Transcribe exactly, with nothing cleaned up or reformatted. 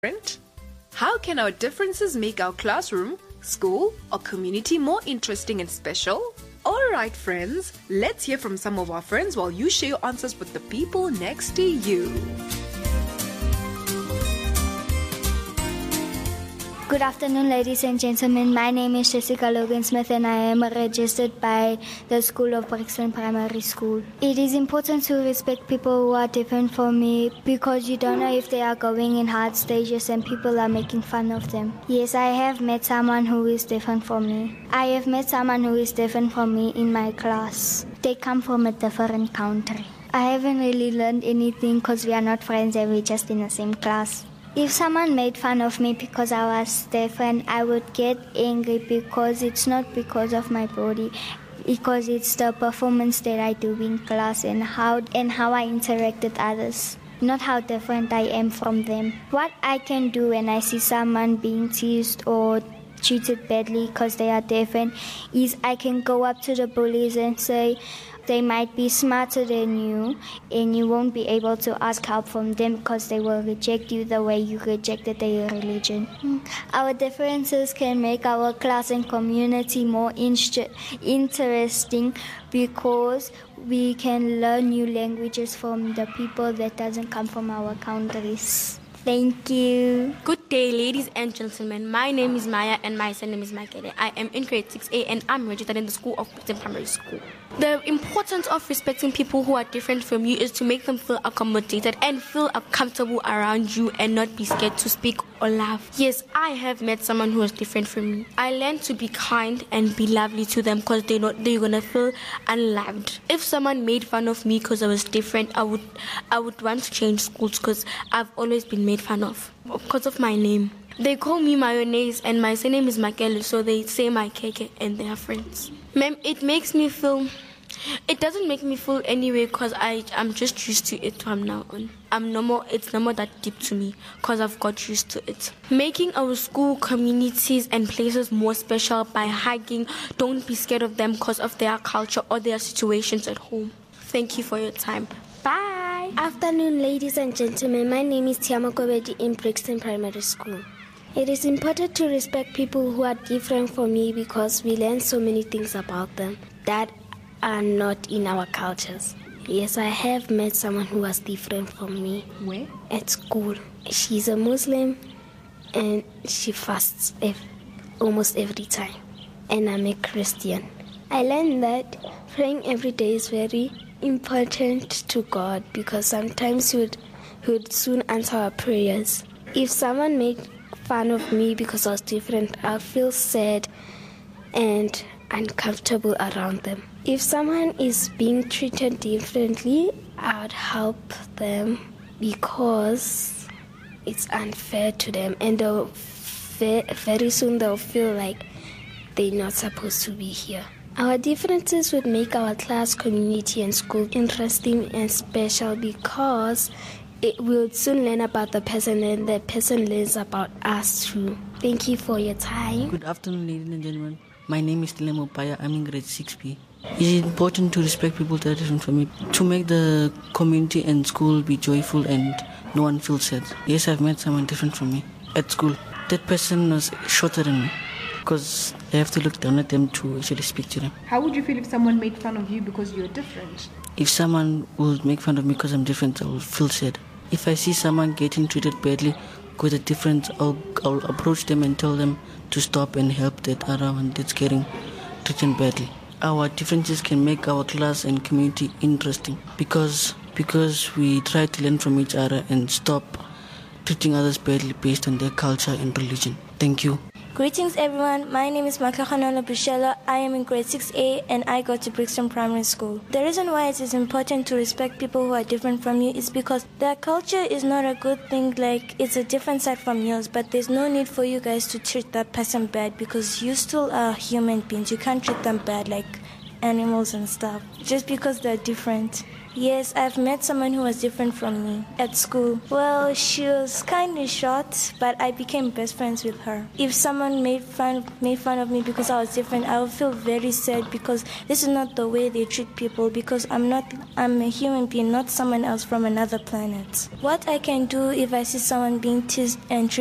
different? How can our differences make our classroom, school, or community more interesting and special? Alright friends, let's hear from some of our friends while you share your answers with the people next to you. Good afternoon, ladies and gentlemen. My name is Jessica Logan Smith and I am registered by the School of Brixton Primary School. It is important to respect people who are different from me because you don't know if they are going in hard stages and people are making fun of them. Yes, I have met someone who is different from me. I have met someone who is different from me in my class. They come from a different country. I haven't really learned anything because we are not friends and we're just in the same class. If someone made fun of me because I was different, I would get angry because it's not because of my body, because it's the performance that I do in class and how and how I interact with others, not how different I am from them. What I can do when I see someone being teased or treated badly because they are different is I can go up to the bullies and say, they might be smarter than you and you won't be able to ask help from them because they will reject you the way you rejected their religion. Our differences can make our class and community more in- interesting because we can learn new languages from the people that doesn't come from our countries. Thank you. Good day, ladies and gentlemen. My name is Maya and my surname is Makele. I am in grade six A and I'm registered in the School of Brixton Primary School. The importance of respecting people who are different from you is to make them feel accommodated and feel comfortable around you and not be scared to speak or laugh. Yes, I have met someone who is different from me. I learned to be kind and be lovely to them because they know they're gonna feel unloved. If someone made fun of me because I was different, I would I would want to change schools because I've always been made fun of because of my name. They call me mayonnaise and my surname is Makele, so they say my keke and they are friends. Ma'am, it makes me feel, it doesn't make me feel anyway because I'm just used to it from now on. I'm no more, it's no more that deep to me because I've got used to it. Making our school communities and places more special by hugging, don't be scared of them because of their culture or their situations at home. Thank you for your time. Bye. Afternoon, ladies and gentlemen. My name is Tiama Kobedi in Brixton Primary School. It is important to respect people who are different from me because we learn so many things about them that are not in our cultures. Yes, I have met someone who was different from me. Where? At school. She's a Muslim and she fasts ev- almost every time. And I'm a Christian. I learned that praying every day is very important to God because sometimes He would, he would soon answer our prayers. If someone made fun of me because I was different, I'll feel sad and uncomfortable around them. If someone is being treated differently, I would help them because it's unfair to them and they'll ve- very soon they'll feel like they're not supposed to be here. Our differences would make our class, community, and school interesting and special because it will soon learn about the person and the person learns about us too. Thank you for your time. Good afternoon, ladies and gentlemen. My name is Tilemo Paya. I'm in grade six B. It is important to respect people that are different from me to make the community and school be joyful and no one feels sad. Yes, I've met someone different from me at school. That person was shorter than me because I have to look down at them to actually speak to them. How would you feel if someone made fun of you because you're different? If someone would make fun of me because I'm different, I will feel sad. If I see someone getting treated badly because they're different, I'll, I'll approach them and tell them to stop and help that other one that's getting treated badly. Our differences can make our class and community interesting because because we try to learn from each other and stop treating others badly based on their culture and religion. Thank you. Greetings everyone, my name is Makakhanala Bushela. I am in grade six A and I go to Brixton Primary School. The reason why it is important to respect people who are different from you is because their culture is not a good thing, like it's a different side from yours, but there's no need for you guys to treat that person bad because you still are human beings. You can't treat them bad like animals and stuff just because they're different. Yes, I've met someone who was different from me at school. Well, she was kind of short, but I became best friends with her. If someone made fun made fun of me because I was different, I would feel very sad because this is not the way they treat people, because I'm not I'm a human being, not someone else from another planet. What I can do if I see someone being teased and treated